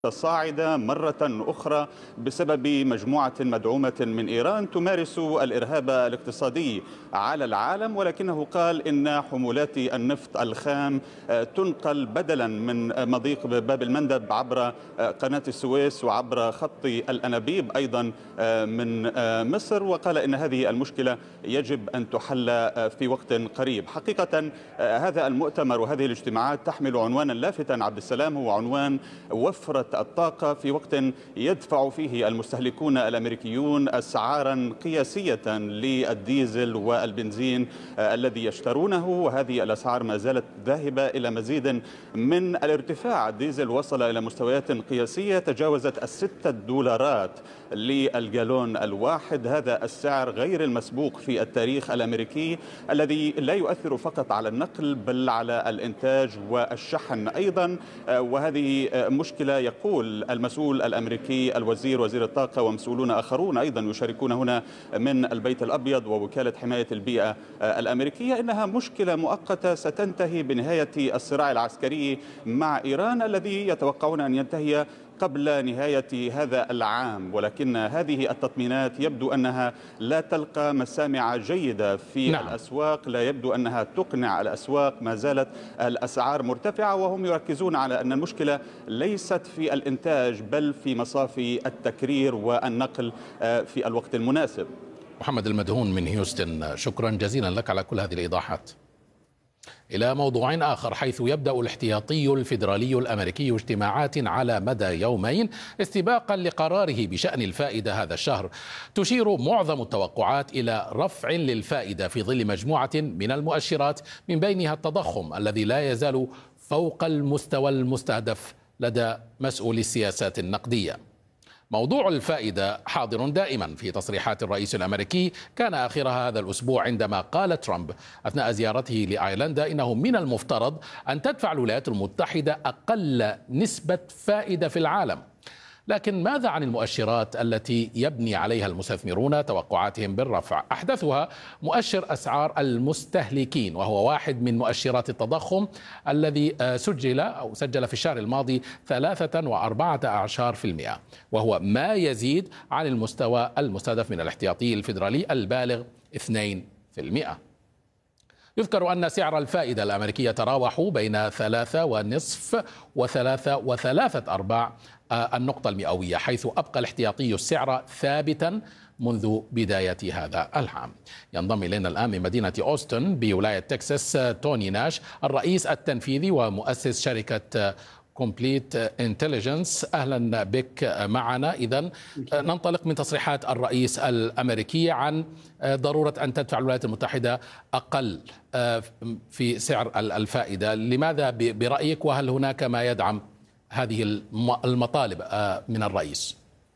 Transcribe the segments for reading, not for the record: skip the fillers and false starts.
تصاعد مرة أخرى بسبب مجموعة مدعومة من إيران تمارس الإرهاب الاقتصادي على العالم، ولكنه قال إن حمولات النفط الخام تنقل بدلا من مضيق باب المندب عبر قناة السويس وعبر خط الأنابيب أيضا من مصر، وقال إن هذه المشكلة يجب أن تحل في وقت قريب. حقيقة هذا المؤتمر وهذه الاجتماعات تحمل عنوانا لافتا عبد السلام، هو عنوان وفرة الطاقة في وقت يدفع فيه المستهلكون الأمريكيون أسعارا قياسية للديزل والبنزين الذي يشترونه، وهذه الأسعار ما زالت ذاهبة إلى مزيد من الارتفاع. الديزل وصل إلى مستويات قياسية تجاوزت $6 للجالون الواحد. هذا السعر غير المسبوق في التاريخ الأمريكي، الذي لا يؤثر فقط على النقل بل على الإنتاج والشحن أيضا، وهذه مشكلة يقول المسؤول الأمريكي وزير الطاقة ومسؤولون آخرون أيضا يشاركون هنا من البيت الأبيض ووكالة حماية البيئة الأمريكية إنها مشكلة مؤقتة ستنتهي بنهاية الصراع العسكري مع إيران الذي يتوقعون أن ينتهي قبل نهاية هذا العام. ولكن هذه التطمينات يبدو أنها لا تلقى مسامع جيدة في الأسواق، لا يبدو أنها تقنع الأسواق، ما زالت الأسعار مرتفعة، وهم يركزون على أن المشكلة ليست في الإنتاج بل في مصافي التكرير والنقل في الوقت المناسب. محمد المدهون من هيوستن، شكرا جزيلا لك على كل هذه الإيضاحات. إلى موضوع آخر، حيث يبدأ الاحتياطي الفيدرالي الأمريكي اجتماعات على مدى يومين استباقا لقراره بشأن الفائدة هذا الشهر. تشير معظم التوقعات إلى رفع للفائدة في ظل مجموعة من المؤشرات، من بينها التضخم الذي لا يزال فوق المستوى المستهدف لدى مسؤولي السياسات النقدية. موضوع الفائدة حاضر دائما في تصريحات الرئيس الأمريكي، كان آخرها هذا الأسبوع عندما قال ترامب أثناء زيارته لأيرلندا إنه من المفترض أن تدفع الولايات المتحدة أقل نسبة فائدة في العالم. لكن ماذا عن المؤشرات التي يبني عليها المستثمرون توقعاتهم بالرفع؟ أحدثها مؤشر أسعار المستهلكين، وهو واحد من مؤشرات التضخم الذي سجل في الشهر الماضي 3.4%، وهو ما يزيد عن المستوى المستهدف من الاحتياطي الفيدرالي البالغ 2%. يذكر أن سعر الفائدة الأمريكية يتراوح بين 3.5 و3.3 النقطة المئوية، حيث أبقى الاحتياطي السعر ثابتا منذ بداية هذا العام. ينضم إلينا الآن من مدينة أوستن بولاية تكساس توني ناش، الرئيس التنفيذي ومؤسس شركة كومبليت انتليجنس. أهلا بك معنا. إذن ننطلق من تصريحات الرئيس الأمريكي عن ضرورة أن تدفع الولايات المتحدة أقل في سعر الفائدة. لماذا برأيك، وهل هناك ما يدعم هذه المطالب من الرئيس؟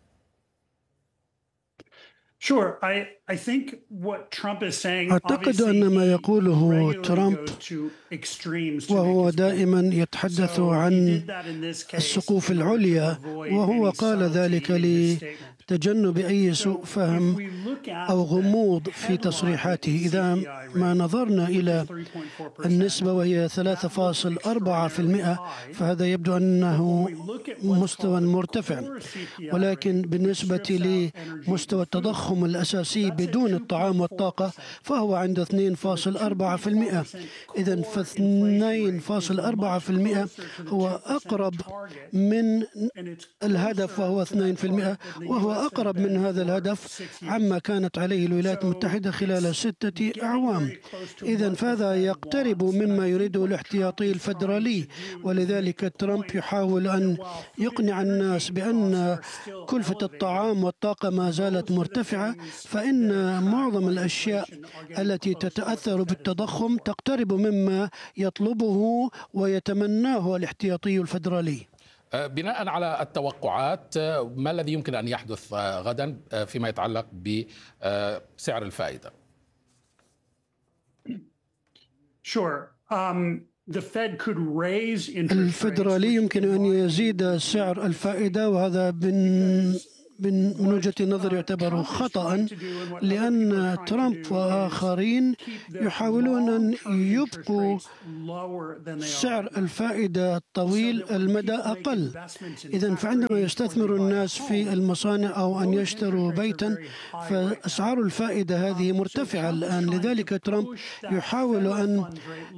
أعتقد أن ما يقوله ترامب، وهو دائما يتحدث عن السقوف العليا، وهو قال ذلك لتجنب أي سوء فهم أو غموض في تصريحاته. إذا ما نظرنا إلى النسبة وهي 3.4%، فهذا يبدو أنه مستوى مرتفع، ولكن بالنسبة لمستوى التضخم الأساسي بدون الطعام والطاقة فهو عند 2.4%. إذن ف 2.4% هو أقرب من الهدف وهو 2%، وهو أقرب من هذا الهدف عما كانت عليه الولايات المتحدة خلال 6 أعوام. إذن فهذا يقترب مما يريده الاحتياطي الفيدرالي، ولذلك ترامب يحاول أن يقنع الناس بأن كلفة الطعام والطاقة ما زالت مرتفعة، فإن معظم الأشياء التي تتأثر بالتضخم تقترب مما يطلبه ويتمناه الاحتياطي الفيدرالي. بناء على التوقعات، ما الذي يمكن أن يحدث غدا فيما يتعلق بسعر الفائدة؟ الفيدرالي يمكن أن يزيد سعر الفائدة، وهذا من وجهة نظري يعتبر خطأ، لأن ترامب وآخرين يحاولون أن يبقوا سعر الفائدة طويل المدى أقل. إذن فعندما يستثمر الناس في المصانع أو أن يشتروا بيتا، فأسعار الفائدة هذه مرتفعة الآن. لذلك ترامب يحاول أن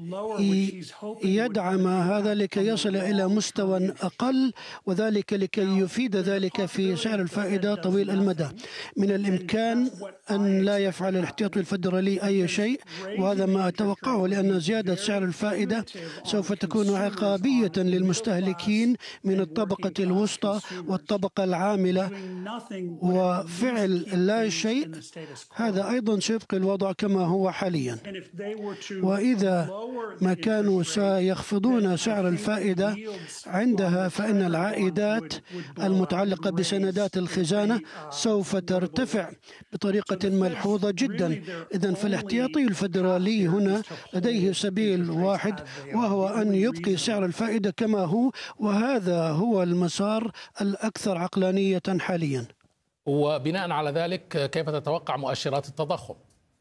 يدعم هذا لكي يصل إلى مستوى أقل، وذلك لكي يفيد ذلك في سعر الفائدة طويل المدى. من الإمكان أن لا يفعل الاحتياطي الفيدرالي أي شيء، وهذا ما أتوقعه، لأن زيادة سعر الفائدة سوف تكون عقابية للمستهلكين من الطبقة الوسطى والطبقة العاملة، وفعل لا شيء هذا أيضا سيبقي الوضع كما هو حاليا. وإذا ما كانوا سيخفضون سعر الفائدة عندها، فإن العائدات المتعلقة بسندات الخزانة سوف ترتفع بطريقة ملحوظة جدا. إذن فالاحتياطي الفيدرالي هنا لديه سبيل واحد، وهو أن يبقي سعر الفائدة كما هو، وهذا هو المسار الأكثر عقلانية حاليا. وبناء على ذلك كيف تتوقع مؤشرات التضخم؟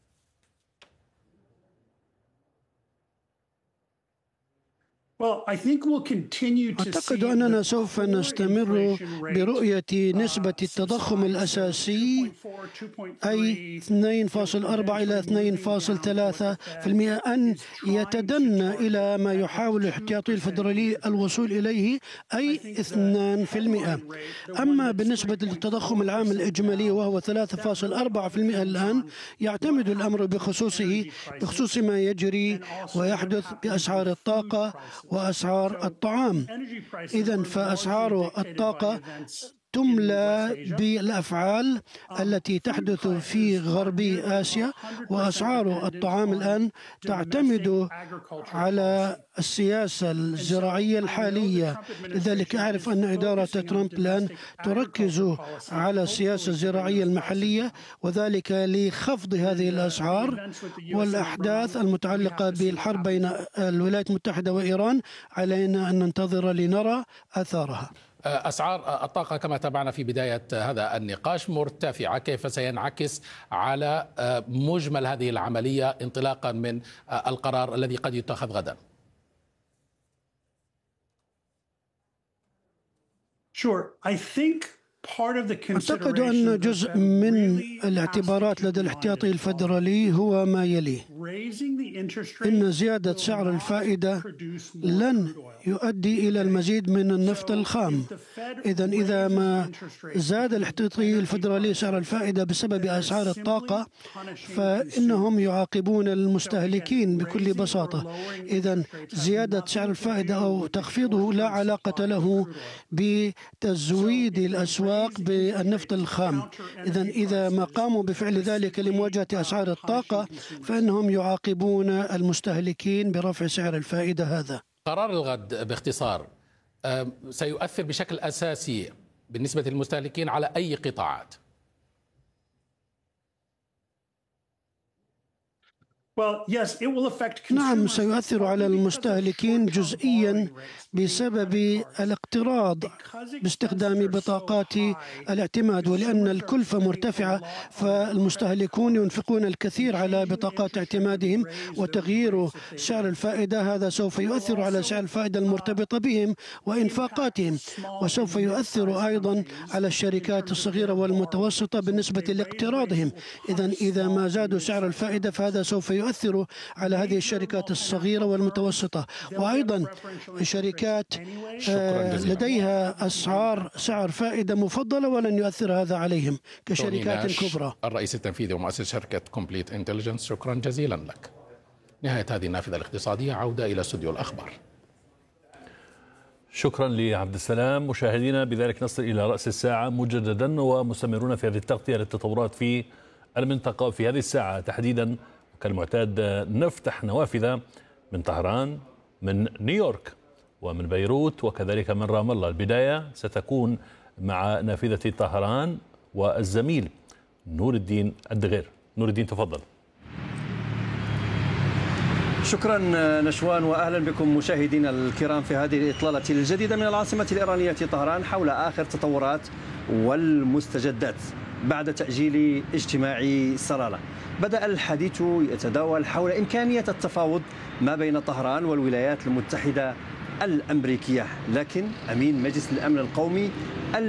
أعتقد أننا سوف نستمر برؤية نسبة التضخم الأساسي أي 2.4 إلى 2.3% أن يتدنى إلى ما يحاول الاحتياطي الفيدرالي الوصول إليه أي 2%. أما بالنسبة للتضخم العام الإجمالي وهو 3.4% الآن، يعتمد الأمر بخصوص ما يجري ويحدث بأسعار الطاقة وأسعار الطعام. إذن فأسعار الطاقة تملى بالأفعال التي تحدث في غرب آسيا، وأسعار الطعام الآن تعتمد على السياسة الزراعية الحالية. لذلك أعرف أن إدارة ترامب الآن تركز على السياسة الزراعية المحلية، وذلك لخفض هذه الأسعار. والأحداث المتعلقة بالحرب بين الولايات المتحدة وإيران علينا أن ننتظر لنرى آثارها. أسعار الطاقة كما تابعنا في بداية هذا النقاش مرتفعة، كيف سينعكس على مجمل هذه العملية انطلاقا من القرار الذي قد يتخذ غدا؟ أعتقد أن جزء من الاعتبارات لدى الاحتياطي الفيدرالي هو ما يلي: إن زيادة سعر الفائدة لن يؤدي إلى المزيد من النفط الخام. إذا ما زاد الاحتياطي الفيدرالي سعر الفائدة بسبب أسعار الطاقة، فإنهم يعاقبون المستهلكين بكل بساطة. إذن زيادة سعر الفائدة أو تخفيضه لا علاقة له بتزويد الأسواق بالنفط الخام. إذا ما قاموا بفعل ذلك لمواجهة أسعار الطاقة، فإنهم يعاقبون المستهلكين برفع سعر الفائدة. هذا قرار الغد باختصار سيؤثر بشكل أساسي بالنسبة للمستهلكين على أي قطاعات؟ نعم، سيؤثر على المستهلكين جزئيا بسبب الاقتراض باستخدام بطاقات الاعتماد، ولأن الكلفة مرتفعة فالمستهلكون ينفقون الكثير على بطاقات اعتمادهم، وتغيير سعر الفائدة هذا سوف يؤثر على سعر الفائدة المرتبطة بهم وإنفاقاتهم، وسوف يؤثر أيضا على الشركات الصغيرة والمتوسطة بالنسبة لاقتراضهم. إذا ما زادوا سعر الفائدة فهذا سوف يؤثر على هذه الشركات الصغيرة والمتوسطة، وأيضا شركات لديها سعر فائدة مفضلة ولن يؤثر هذا عليهم كشركات كبرى. الرئيس التنفيذي ومؤسس شركة كومبليت انتليجنس، شكرا جزيلا لك. نهاية هذه النافذة الاقتصادية، عودة إلى استوديو الأخبار. شكرا لعبد السلام. مشاهدينا، بذلك نصل إلى رأس الساعة مجددا ومستمرون في هذه التغطية للتطورات في المنطقة. في هذه الساعة تحديدا كالمعتاد نفتح نوافذ من طهران، من نيويورك، ومن بيروت، وكذلك من رام الله. البداية ستكون مع نافذة طهران والزميل نور الدين الدغير. نور الدين، تفضل. شكرا نشوان، وأهلا بكم مشاهدينا الكرام في هذه الإطلالة الجديدة من العاصمة الإيرانية طهران حول آخر التطورات والمستجدات بعد تأجيل اجتماع سرالة. بدأ الحديث يتداول حول إمكانية التفاوض ما بين طهران والولايات المتحدة الأمريكية، لكن أمين مجلس الأمن القومي